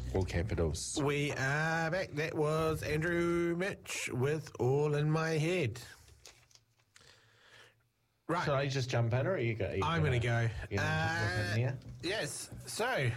All capitals. We are back. That was Andrew Mitch with All in My Head. Right. Should I just jump in, or are you go? I'm going to go. Yes. So,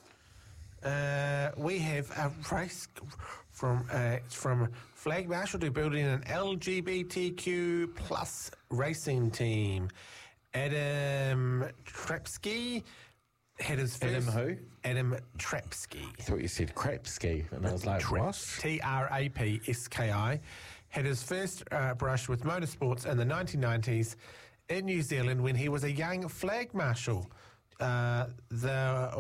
we have a race from Flag Marshal to building an LGBTQ plus racing team. Adam Trapski had his first... Adam who? Adam Trapski. I thought you said Krapski, and I was like, what? Trapski. Had his first brush with motorsports in the 1990s in New Zealand when he was a young flag marshal. That's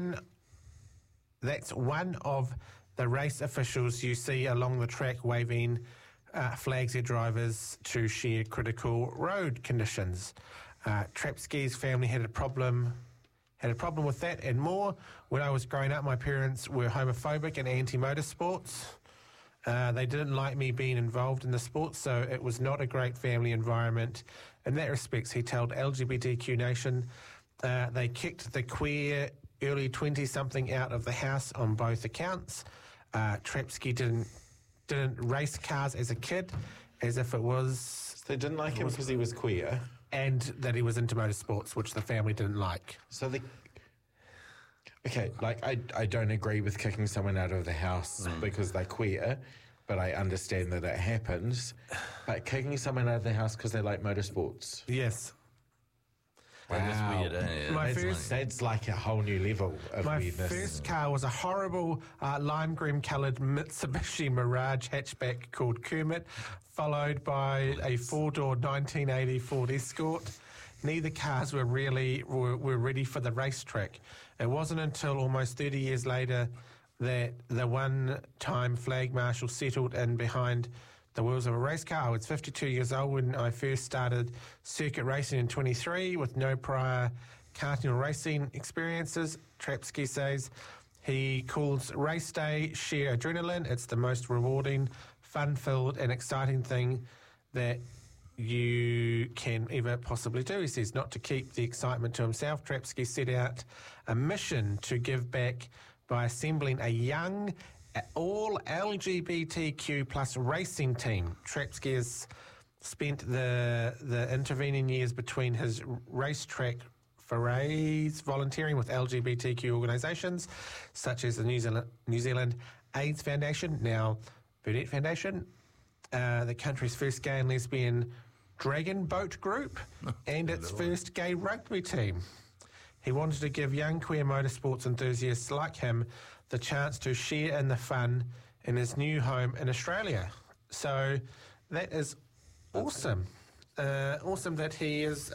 one of the race officials you see along the track waving flags at drivers to share critical road conditions. Trapski's family had a problem with that and more. When I was growing up, my parents were homophobic and anti-motorsports. They didn't like me being involved in the sport, so it was not a great family environment. In that respect, he told LGBTQ Nation they kicked the queer early 20-something out of the house on both accounts. Trapski didn't race cars as a kid, as if it was... They didn't like him because he was queer? And that he was into motorsports, which the family didn't like. So okay, like I don't agree with kicking someone out of the house because they're queer, but I understand that it happens. But kicking someone out of the house because they like motorsports. Yes. Wow. That is weird, That's like a whole new level of weirdness. My first car was a horrible lime green coloured Mitsubishi Mirage hatchback called Kermit, followed by a four-door 1980 Ford Escort. Neither cars were ready for the racetrack. It wasn't until almost 30 years later that the one-time flag marshal settled in behind the wheels of a race car. I was 52 years old when I first started circuit racing in 23 with no prior karting or racing experiences. Trapski says he calls race day sheer adrenaline. It's the most rewarding, fun-filled and exciting thing that you can ever possibly do. He says not to keep the excitement to himself. Trapski set out a mission to give back by assembling a young all LGBTQ plus racing team. Trapski has spent the intervening years between his racetrack forays volunteering with LGBTQ organisations such as the New Zealand AIDS Foundation, now Burnett Foundation, the country's first gay and lesbian Dragon Boat Group, and its first gay rugby team. He wanted to give young queer motorsports enthusiasts like him the chance to share in the fun in his new home in Australia. So that is awesome. Awesome that he is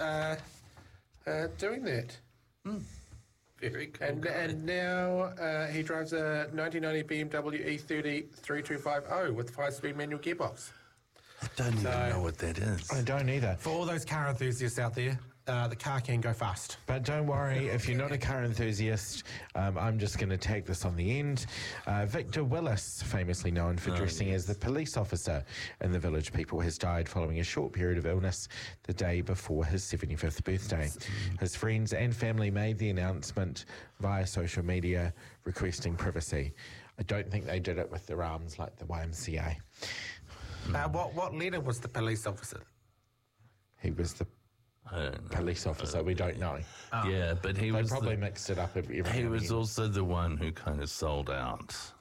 doing that. Very cool. And now he drives a 1990 BMW E30 3250 with 5-speed manual gearbox. I don't even know what that is. I don't either. For all those car enthusiasts out there, the car can go fast. But don't worry, if you're not a car enthusiast, I'm just going to tag this on the end. Victor Willis, famously known for dressing as the police officer in The Village People, has died following a short period of illness the day before his 75th birthday. His friends and family made the announcement via social media requesting privacy. I don't think they did it with their arms like the YMCA. What letter was the police officer? He was the police officer. We don't know. Yeah, but he was probably mixed it up. He was also the one who kind of sold out.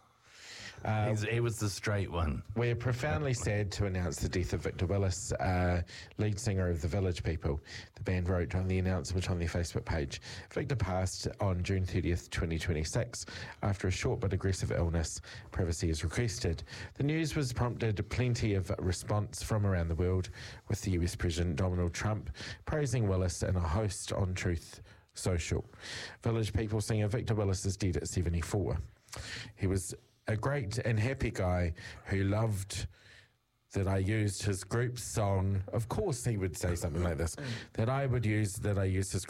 He was the straight one. We're profoundly sad to announce the death of Victor Willis, lead singer of The Village People. The band wrote on the announcement on their Facebook page. Victor passed on June 30th, 2026. After a short but aggressive illness, privacy is requested. The news was prompted plenty of response from around the world, with the US President Donald Trump praising Willis and a host on Truth Social. Village People singer Victor Willis is dead at 74. He was a great and happy guy who loved that I used his group song. Of course he would say something like this, that I used his